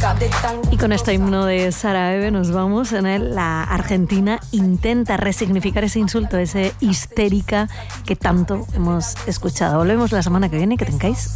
Y con este himno de Sara Eve nos vamos. La Argentina intenta resignificar ese insulto, ese histérica que tanto hemos escuchado. Volvemos la semana que viene. Que tengáis